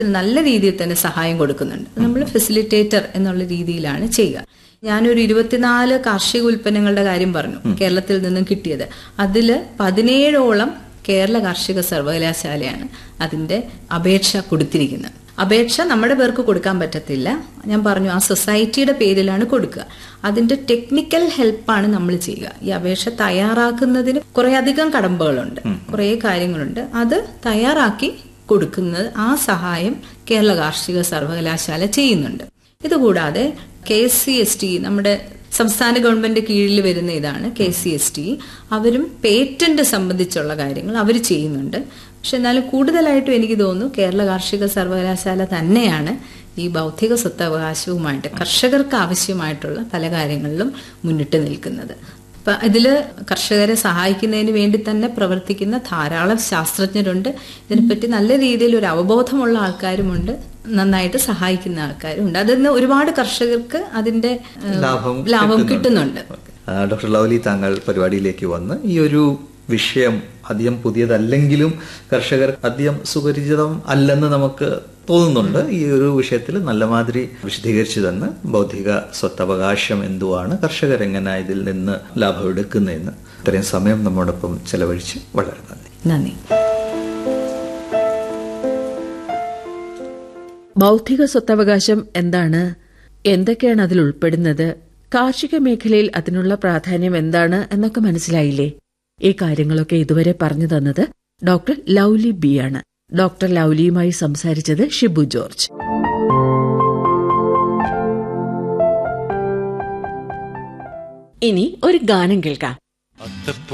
നല്ല രീതിയിൽ തന്നെ സഹായം കൊടുക്കുന്നുണ്ട്. നമ്മൾ ഫെസിലിറ്റേറ്റർ എന്നുള്ള രീതിയിലാണ് ചെയ്യുക. ഞാനൊരു 24 കാർഷിക ഉൽപ്പന്നങ്ങളുടെ കാര്യം പറഞ്ഞു കേരളത്തിൽ നിന്നും കിട്ടിയത്. അതിൽ 17ഓളം കേരള കാർഷിക സർവകലാശാലയാണ് അതിന്റെ അപേക്ഷ കൊടുത്തിരിക്കുന്നത്. അപേക്ഷ നമ്മുടെ പേർക്ക് കൊടുക്കാൻ പറ്റത്തില്ല. ഞാൻ പറഞ്ഞു ആ സൊസൈറ്റിയുടെ പേരിലാണ് കൊടുക്കുക. അതിന്റെ ടെക്നിക്കൽ ഹെൽപ്പാണ് നമ്മൾ ചെയ്യുക. ഈ അപേക്ഷ തയ്യാറാക്കുന്നതിന് കുറെ അധികം കടമ്പകളുണ്ട്, കുറെ കാര്യങ്ങളുണ്ട്. അത് തയ്യാറാക്കി കൊടുക്കുന്നത് ആ സഹായം കേരള കാർഷിക സർവകലാശാല ചെയ്യുന്നുണ്ട്. ഇതുകൂടാതെ KCST നമ്മുടെ സംസ്ഥാന ഗവൺമെന്റ് കീഴിൽ വരുന്ന ഇതാണ് KCST. അവരും പേറ്റന്റ് സംബന്ധിച്ചുള്ള കാര്യങ്ങൾ അവർ ചെയ്യുന്നുണ്ട്. പക്ഷെ എന്നാലും കൂടുതലായിട്ടും എനിക്ക് തോന്നുന്നു കേരള കാർഷിക സർവകലാശാല തന്നെയാണ് ഈ ബൗദ്ധിക സ്വത്തവകാശവുമായിട്ട് കർഷകർക്ക് ആവശ്യമായിട്ടുള്ള പല കാര്യങ്ങളിലും മുന്നിട്ട് നിൽക്കുന്നത്. അപ്പൊ ഇതില് കർഷകരെ സഹായിക്കുന്നതിന് വേണ്ടി തന്നെ പ്രവർത്തിക്കുന്ന ധാരാളം ശാസ്ത്രജ്ഞരുണ്ട്. ഇതിനെപ്പറ്റി നല്ല രീതിയിൽ ഒരു അവബോധമുള്ള ആൾക്കാരുമുണ്ട്, നന്നായിട്ട് സഹായിക്കുന്ന ആൾക്കാരും ഉണ്ട്. അതിൽ നിന്ന് ഒരുപാട് കർഷകർക്ക് അതിന്റെ ലാഭം കിട്ടുന്നുണ്ട്. ഡോക്ടർ ലൗലി, താങ്കൾ പരിപാടിയിലേക്ക് വന്ന് ഈ ഒരു വിഷയം അധികം പുതിയതല്ലെങ്കിലും കർഷകർ അധികം സുപരിചിതം അല്ലെന്ന് നമുക്ക് തോന്നുന്നുണ്ട്. ഈ ഒരു വിഷയത്തിൽ നല്ല മാതിരി വിശദീകരിച്ചു തന്ന് ബൗദ്ധിക സ്വത്തവകാശം എന്തുവാണ്, കർഷകർ എങ്ങനെ ഇതിൽ നിന്ന് ലാഭം എടുക്കുന്നതെന്ന് ഇത്രയും സമയം നമ്മോടൊപ്പം ചെലവഴിച്ച് വളരെ നന്ദി. ബൗദ്ധിക സ്വത്തവകാശം എന്താണ്, എന്തൊക്കെയാണ് അതിൽ ഉൾപ്പെടുന്നത്, കാർഷിക മേഖലയിൽ അതിനുള്ള പ്രാധാന്യം എന്താണ് എന്നൊക്കെ മനസ്സിലായില്ലേ? ഈ കാര്യങ്ങളൊക്കെ ഇതുവരെ പറഞ്ഞു തന്നത് ഡോക്ടർ ലൗലി ബി ആണ്. ഡോക്ടർ ലൗലിയുമായി സംസാരിച്ചത് ഷിബു ജോർജ്. ഇനി ഒരു ഗാനം കേൾക്കാം.